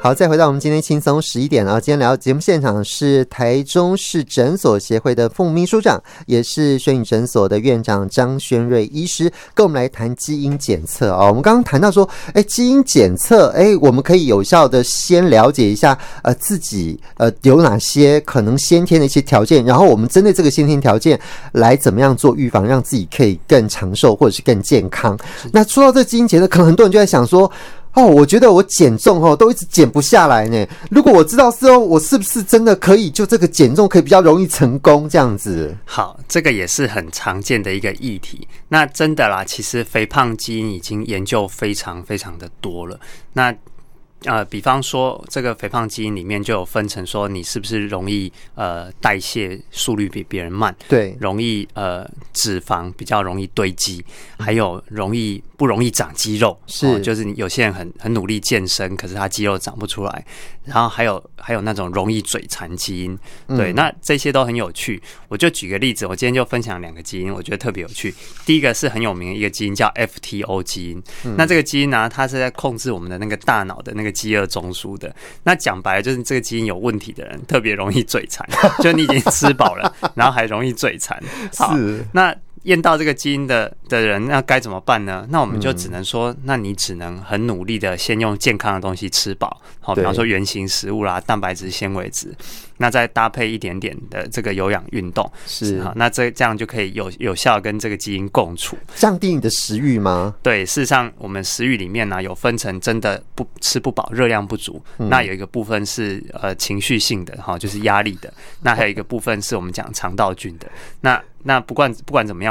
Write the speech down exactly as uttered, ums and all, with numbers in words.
好，再回到我们今天轻松十一点啊，今天聊节目现场是台中市诊所协会的副秘书长，也是轩宇诊所的院长张轩瑞医师，跟我们来谈基因检测啊。我们刚刚谈到说，哎，基因检测，哎，我们可以有效的先了解一下，呃，自己呃有哪些可能先天的一些条件，然后我们针对这个先天条件来怎么样做预防，让自己可以更长寿或者是更健康。那说到这基因检测，可能很多人就在想说，哦，我觉得我减重哦，都一直减不下来呢。如果我知道是哦，我是不是真的可以就这个减重可以比较容易成功这样子？ 好，这个也是很常见的一个议题。那真的啦，其实肥胖基因已经研究非常非常的多了。那呃，比方说这个肥胖基因里面就有分成说你是不是容易呃代谢速率比别人慢， 对， 容易呃脂肪比较容易堆积，还有容易不容易长肌肉， 是、 哦、就是有些人很很努力健身，可是他肌肉长不出来，然后还有还有那种容易嘴馋基因，对、嗯，那这些都很有趣。我就举个例子，我今天就分享两个基因，我觉得特别有趣。第一个是很有名的一个基因叫 F T O 基因，嗯、那这个基因呢、啊，它是在控制我们的那个大脑的那个饥饿中枢的。那讲白了就是这个基因有问题的人特别容易嘴馋，就你已经吃饱了，然后还容易嘴馋。是，那验到这个基因的的人，那该怎么办呢？那我们就只能说，嗯、那你只能很努力的先用健康的东西吃饱，好，比方说原型食物啦、蛋白质、纤维质，那再搭配一点点的这个有氧运动， 是好，那这这样就可以有有效跟这个基因共处， 降低你的食欲吗？ 对，事实上我们食欲里面呢、啊、有分成真的不吃不饱、热量不足，嗯、那有一个部分是呃情绪性的哈，就是压力的，那还有一个部分是我们讲肠道菌的，那那不管不管怎么样。